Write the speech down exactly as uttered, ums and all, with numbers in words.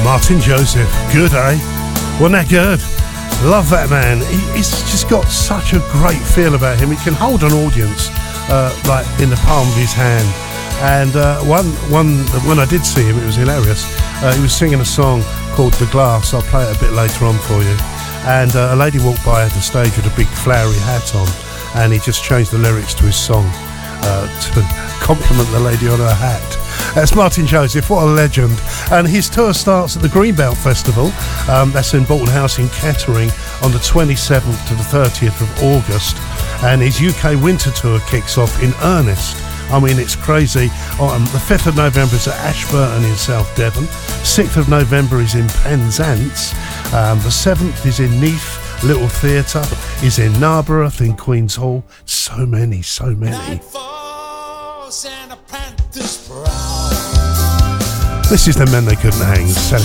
Martin Joseph, good, eh? Wasn't that good? Love that man. He, he's just got such a great feel about him. He can hold an audience uh, like in the palm of his hand. And uh, one, one, when I did see him, it was hilarious. Uh, he was singing a song called The Glass. I'll play it a bit later on for you. And uh, a lady walked by at the stage with a big flowery hat on, and he just changed the lyrics to his song uh, to compliment the lady on her hat. That's Martin Joseph, what a legend. And his tour starts at the Greenbelt Festival. Um, that's in Bolton House in Kettering on the twenty-seventh to the thirtieth of August. And his U K winter tour kicks off in earnest. I mean, it's crazy. Um, the fifth of November is at Ashburton in South Devon. sixth of November is in Penzance. Um, the seventh is in Neath. Little Theatre is in Narberth, in Queen's Hall. So many, so many. This is The Men They Couldn't Hang, Sally